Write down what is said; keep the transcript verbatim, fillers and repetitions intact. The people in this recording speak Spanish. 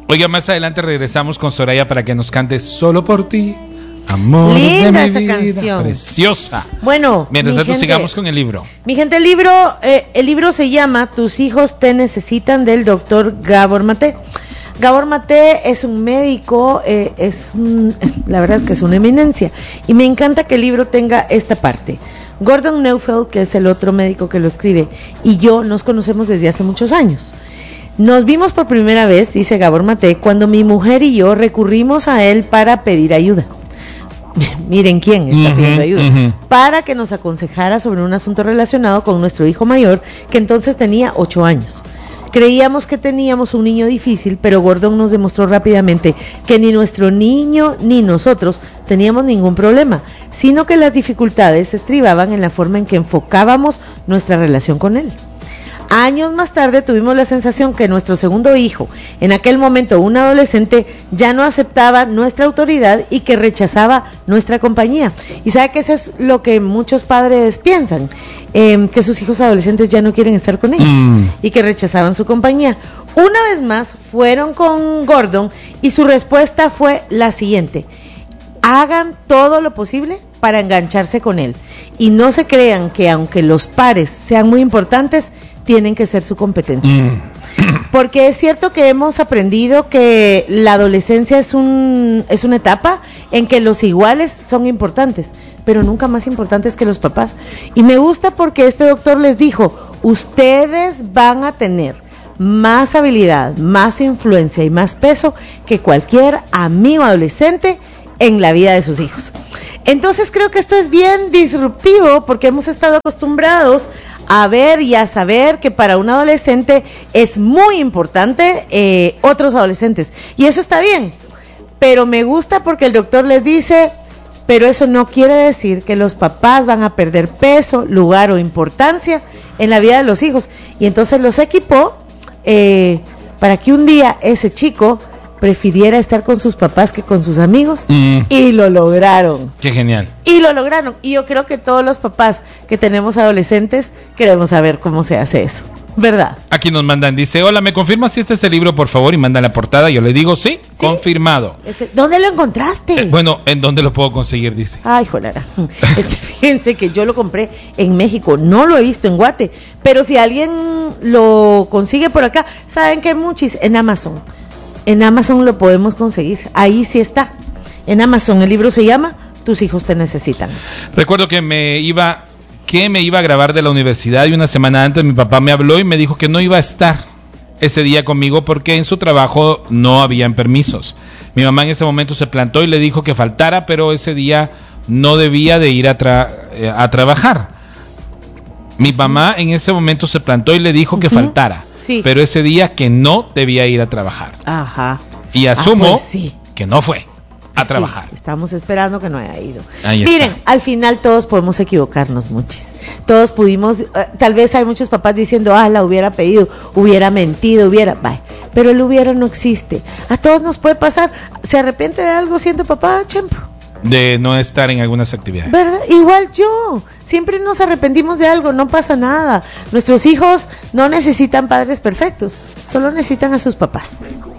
Oiga, más adelante regresamos con Soraya para que nos cante Solo por ti, amor linda de mi esa vida. canción. Preciosa. Bueno, mientras tanto gente, sigamos con el libro. Mi gente, el libro, eh, el libro se llama Tus hijos te necesitan, del doctor Gabor Maté. Gabor Maté es un médico, eh, es un, la verdad es que es una eminencia, y me encanta que el libro tenga esta parte. Gordon Neufeld, que es el otro médico que lo escribe, y yo nos conocemos desde hace muchos años. Nos vimos por primera vez, dice Gabor Maté, cuando mi mujer y yo recurrimos a él para pedir ayuda. Miren quién está uh-huh, pidiendo ayuda. Uh-huh. Para que nos aconsejara sobre un asunto relacionado con nuestro hijo mayor, que entonces tenía ocho años. Creíamos que teníamos un niño difícil, pero Gordon nos demostró rápidamente que ni nuestro niño ni nosotros teníamos ningún problema, sino que las dificultades estribaban en la forma en que enfocábamos nuestra relación con él. Años más tarde tuvimos la sensación que nuestro segundo hijo, en aquel momento un adolescente, ya no aceptaba nuestra autoridad y que rechazaba nuestra compañía. Y sabe que eso es lo que muchos padres piensan, eh, que sus hijos adolescentes ya no quieren estar con ellos mm. y que rechazaban su compañía. Una vez más fueron con Gordon y su respuesta fue la siguiente: hagan todo lo posible para engancharse con él y no se crean que aunque los pares sean muy importantes, tienen que ser su competencia. Mm. Porque es cierto que hemos aprendido que la adolescencia es un es una etapa en que los iguales son importantes, pero nunca más importantes que los papás. Y me gusta porque este doctor les dijo, ustedes van a tener más habilidad, más influencia y más peso que cualquier amigo adolescente en la vida de sus hijos. Entonces creo que esto es bien disruptivo porque hemos estado acostumbrados a ver y a saber que para un adolescente es muy importante eh, otros adolescentes, y eso está bien, pero me gusta porque el doctor les dice, pero eso no quiere decir que los papás van a perder peso, lugar o importancia en la vida de los hijos, y entonces los equipó eh, para que un día ese chico prefiriera estar con sus papás que con sus amigos, mm. y lo lograron. Qué genial. Y lo lograron, y yo creo que todos los papás que tenemos adolescentes queremos saber cómo se hace eso, ¿verdad? Aquí nos mandan, dice, hola, ¿me confirmas si este es el libro, por favor? Y manda la portada, yo le digo, sí, ¿sí? Confirmado. Ese, ¿dónde lo encontraste? Eh, bueno, ¿en dónde lo puedo conseguir? Dice. Ay, jolara, este, fíjense que yo lo compré en México, no lo he visto en Guate, pero si alguien lo consigue por acá, saben que hay muchis en Amazon. En Amazon lo podemos conseguir, ahí sí está. En Amazon el libro se llama Tus hijos te necesitan. Recuerdo que me iba que me iba a grabar de la universidad y una semana antes mi papá me habló y me dijo que no iba a estar ese día conmigo porque en su trabajo no habían permisos. Mi mamá en ese momento se plantó y le dijo que faltara, pero ese día no debía de ir a, tra- a trabajar. Mi mamá en ese momento se plantó y le dijo que uh-huh. faltara. Sí. Pero ese día que no debía ir a trabajar. Ajá. Y asumo ah, pues sí. que no fue a sí, trabajar. Estamos esperando que no haya ido. Ahí Miren, está. Al final todos podemos equivocarnos, muchis. Todos pudimos, uh, tal vez hay muchos papás diciendo, ah, la hubiera pedido, hubiera mentido, hubiera, bye. Pero el hubiera no existe. A todos nos puede pasar. ¿Se arrepiente de algo siendo papá, Chempo? De no estar en algunas actividades. ¿Verdad? Igual yo. Siempre nos arrepentimos de algo, no pasa nada. Nuestros hijos no necesitan padres perfectos, solo necesitan a sus papás.